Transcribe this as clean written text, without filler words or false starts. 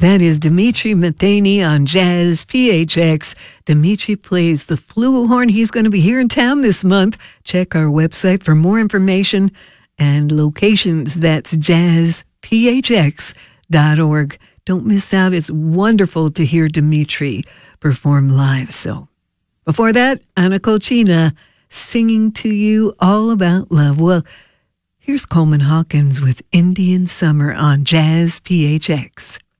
That is Dimitri Matheny on Jazz PHX. Dimitri plays the flugelhorn. He's going to be here in town this month. Check our website for more information and locations. That's jazzphx.org. Don't miss out. It's wonderful to hear Dimitri perform live. So before that, Anna Colchina singing to you all about love. Well, here's Coleman Hawkins with Indian Summer on Jazz PHX.